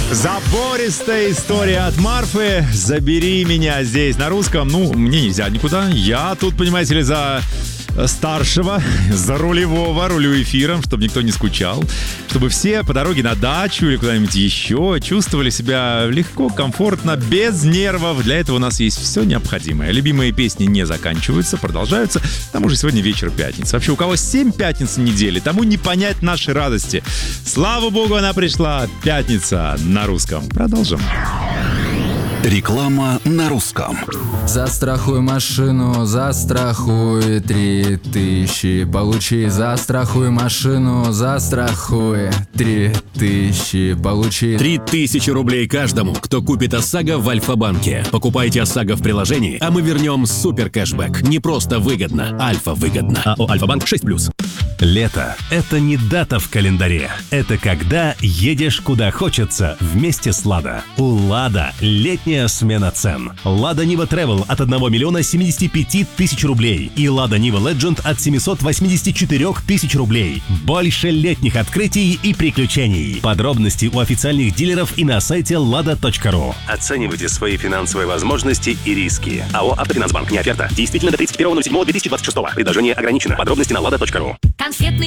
Забористая история от Марфы. Забери меня здесь на русском. Ну, мне нельзя никуда. Я тут, понимаете ли, за старшего, за рулевого, рулю эфиром, чтобы никто не скучал, чтобы все по дороге на дачу или куда-нибудь еще чувствовали себя легко, комфортно, без нервов. Для этого у нас есть все необходимое. Любимые песни не заканчиваются, продолжаются. К тому же сегодня вечер пятницы. Вообще, у кого 7 пятниц в неделе, тому не понять нашей радости. Слава богу, она пришла. Пятница на русском. Продолжим. Реклама на русском. Застрахуй машину, застрахуй 3000. Получи, застрахуй машину, застрахуй 3000. Получи 3000 рублей каждому, кто купит ОСАГО в Альфа-банке. Покупайте ОСАГО в приложении, а мы вернем супер кэшбэк. Не просто выгодно, Альфа-выгодно. АО «Альфа-банк» 6+. Лето – это не дата в календаре. Это когда едешь куда хочется вместе с «Лада». У «Лада» летняя смена цен. «Лада Нива Travel» от 1 миллиона 75 тысяч рублей и «Лада Нива Legend» от 784 тысяч рублей. Больше летних открытий и приключений. Подробности у официальных дилеров и на сайте lada.ru. Оценивайте свои финансовые возможности и риски. АО «Автофинансбанк». Не оферта. Действительно до 31.07.2026. Предложение ограничено. Подробности на lada.ru. Конфетный